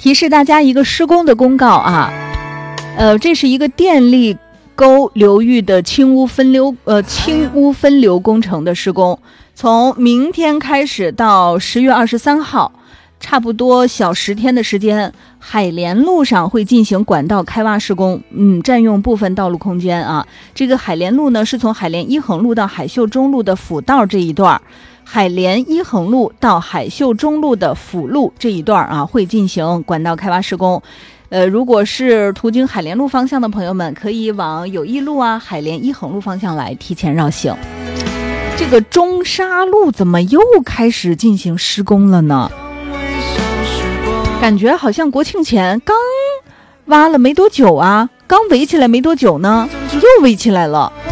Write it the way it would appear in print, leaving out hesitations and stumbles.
提示大家一个施工的公告啊，这是一个电力沟流域的轻污分流工程的施工，从明天开始到10月23号，差不多小10天的时间，海联路上会进行管道开挖施工，占用部分道路空间啊。这个海联路呢，是从海联一横路到海秀中路的辅道这一段，海联一横路到海秀中路的辅路这一段啊，会进行管道开挖施工。如果是途经海联路方向的朋友们，可以往友谊路啊、海联一横路方向来提前绕行。这个中沙路怎么又开始进行施工了呢？感觉好像国庆前刚挖了没多久啊，刚围起来没多久呢，又围起来了。